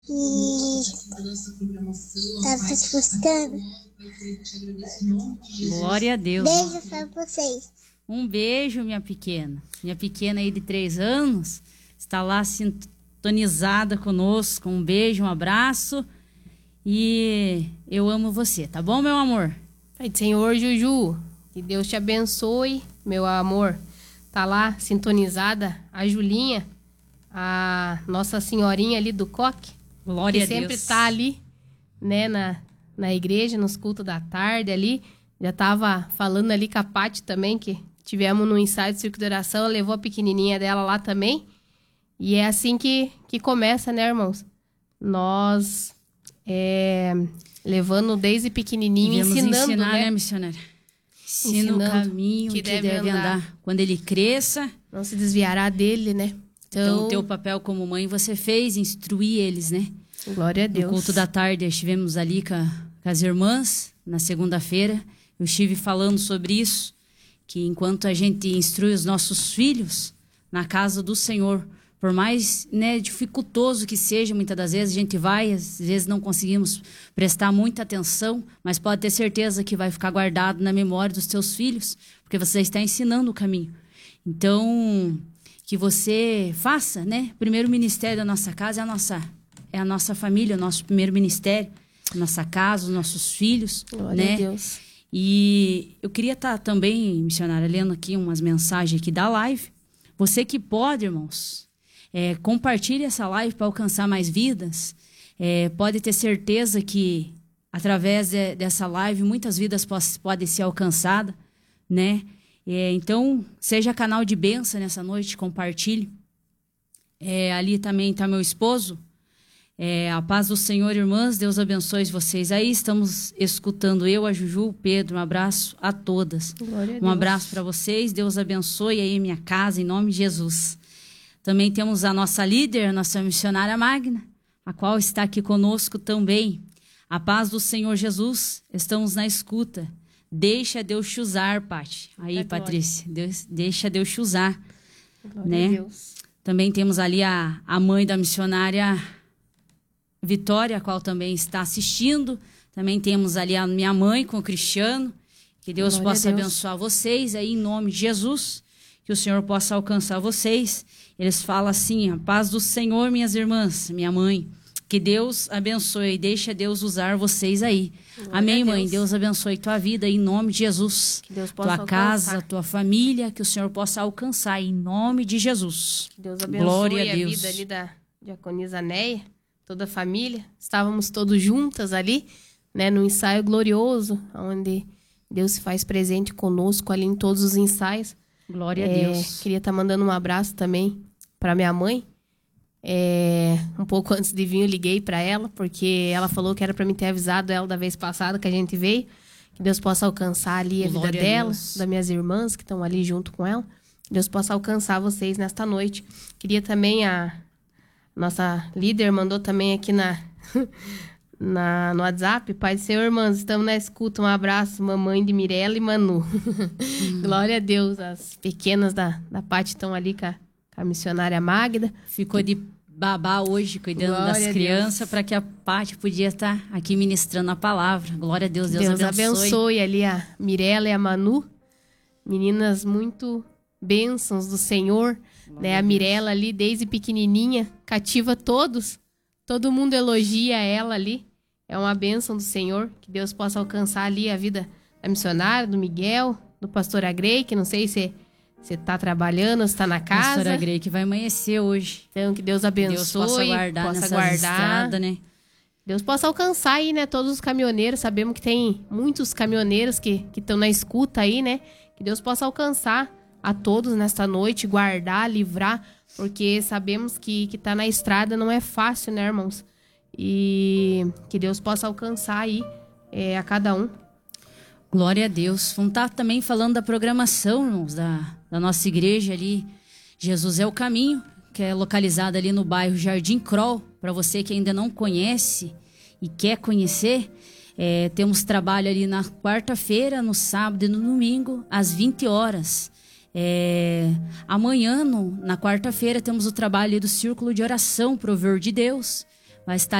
E tava te buscando. Glória a Deus. Beijo pra vocês. Um beijo, minha pequena. Minha pequena aí de 3 anos está lá sintonizada conosco. Um beijo, um abraço. E eu amo você, tá bom, meu amor? Pai do Senhor, Juju, que Deus te abençoe, meu amor. Tá lá sintonizada a Julinha, a Nossa Senhorinha ali do Coque. Glória a Deus. Que sempre tá ali, né, na igreja, nos cultos da tarde ali. Já tava falando ali com a Paty também, que tivemos no ensaio de círculo de oração, ela levou a pequenininha dela lá também. E é assim que começa, né, irmãos? Nós levando desde pequenininho, ensinando, né, missionária? Ensina o caminho que deve andar. Quando ele cresça... Não se desviará dele, né? Então, o teu papel como mãe você fez, instruir eles, né? Glória a Deus. No culto da tarde, estivemos ali com as irmãs, na segunda-feira. Eu estive falando sobre isso, que enquanto a gente instrui os nossos filhos na casa do Senhor, por mais, né, dificultoso que seja, muitas das vezes a gente vai, às vezes não conseguimos prestar muita atenção, mas pode ter certeza que vai ficar guardado na memória dos teus filhos, porque você está ensinando o caminho. Então, que você faça, né? O primeiro ministério da nossa casa é a nossa família, o nosso primeiro ministério, a nossa casa, os nossos filhos. Glória né? a Deus. E eu queria estar também, missionária, lendo aqui umas mensagens aqui da live. Você que pode, irmãos, compartilhe essa live para alcançar mais vidas. Pode ter certeza que, através dessa live, muitas vidas podem ser alcançadas, né? Então, seja canal de bênção nessa noite, compartilhe. Ali também está meu esposo. A paz do Senhor, irmãs, Deus abençoe vocês aí. Estamos escutando eu, a Juju, o Pedro. Um abraço a todas. Um abraço para vocês. Deus abençoe aí minha casa, em nome de Jesus. Também temos a nossa líder, a nossa missionária Magna, a qual está aqui conosco também. A paz do Senhor Jesus, estamos na escuta. Deixa Deus te usar, Paty. Aí, Patrícia, deixa Deus te usar. Né? A Deus. Também temos ali a mãe da missionária Vitória, a qual também está assistindo. Também temos ali a minha mãe com o Cristiano. Que Deus possa abençoar vocês aí em nome de Jesus. Que o Senhor possa alcançar vocês. Eles falam assim: a paz do Senhor, minhas irmãs, minha mãe. Que Deus abençoe, deixa Deus usar vocês aí. Glória Amém, mãe? Deus abençoe tua vida em nome de Jesus. Que Deus possa tua casa, tua família, que o Senhor possa alcançar em nome de Jesus. Que Deus abençoe Glória a Deus. Vida ali da diaconisa Neia, toda a família. Estávamos todos juntas ali, né, no ensaio glorioso, onde Deus se faz presente conosco ali em todos os ensaios. Glória a Deus. Queria estar mandando um abraço também para minha mãe. Um pouco antes de vir eu liguei para ela, porque ela falou que era para mim ter avisado ela da vez passada que a gente veio. Que Deus possa alcançar ali a vida dela, das minhas irmãs que estão ali junto com ela. Que Deus possa alcançar vocês nesta noite. Queria também, a nossa líder mandou também aqui no WhatsApp: Pai do Senhor, irmãs, estamos na escuta. Um abraço, mamãe de Mirella e Manu. Glória a Deus. As pequenas da Paty estão ali com a missionária Magda. Ficou de babá hoje, cuidando das crianças, para que a Paty podia estar aqui ministrando a palavra. Glória a Deus, Deus abençoe ali a Mirella e a Manu. Meninas muito bênçãos do Senhor. Né? A Mirella ali, desde pequenininha, cativa todos. Todo mundo elogia ela ali. É uma bênção do Senhor. Que Deus possa alcançar ali a vida da missionária, do Miguel, do pastor Agrey, que não sei se você está trabalhando, se está na casa. Pastora Grey, que vai amanhecer hoje. Então, que Deus abençoe. Deus possa guardar nessa estrada, né? Deus possa alcançar aí, né? Todos os caminhoneiros. Sabemos que tem muitos caminhoneiros que estão na escuta aí, né? Que Deus possa alcançar a todos nesta noite, guardar, livrar. Porque sabemos que tá na estrada não é fácil, né, irmãos? E que Deus possa alcançar aí a cada um. Glória a Deus. Vamos estar também falando da programação, irmãos, da nossa igreja ali. Jesus é o Caminho, que é localizada ali no bairro Jardim Kroll. Para você que ainda não conhece e quer conhecer, temos trabalho ali na quarta-feira, no sábado e no domingo, às 20 horas. Amanhã, na quarta-feira, temos o trabalho do Círculo de Oração, Prover de Deus. vai estar